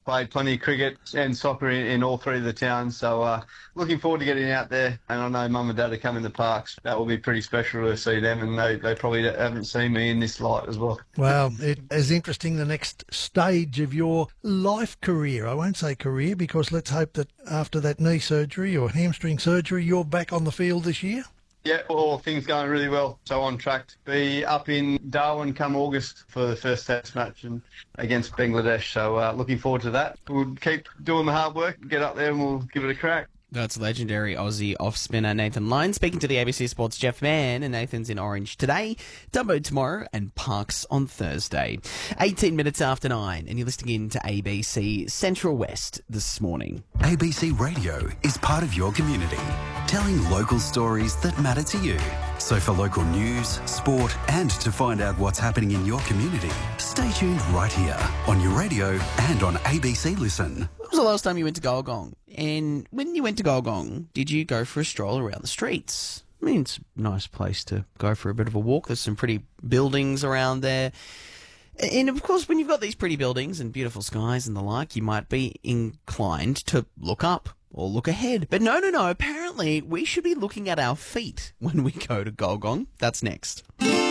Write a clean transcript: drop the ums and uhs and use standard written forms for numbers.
played plenty of cricket and soccer in all three of the towns. So looking forward to getting out there. And I know Mum and Dad are coming to the parks. That will be pretty special to see them, and they probably haven't seen me in this light as well. Well, it is interesting, the next stage of your life career. I won't say career, because let's hope that after that knee surgery or hamstring surgery, you're back on the field this year. Yeah, all things going really well. So on track to be up in Darwin come August for the first test match against Bangladesh. So looking forward to that. We'll keep doing the hard work, get up there and we'll give it a crack. That's legendary Aussie off-spinner Nathan Lyon speaking to the ABC Sports Jeff Mann, and Nathan's in Orange today, Dumbo tomorrow, and Parks on Thursday. 18 minutes after 9, and you're listening in to ABC Central West this morning. ABC Radio is part of your community, telling local stories that matter to you. So for local news, sport, and to find out what's happening in your community, stay tuned right here on your radio and on ABC Listen. When was the last time you went to Golgong? And when you went to Golgong, did you go for a stroll around the streets? I mean, it's a nice place to go for a bit of a walk. There's some pretty buildings around there. And, of course, when you've got these pretty buildings and beautiful skies and the like, you might be inclined to look up or look ahead. But no. Apparently, we should be looking at our feet when we go to Golgong. That's next.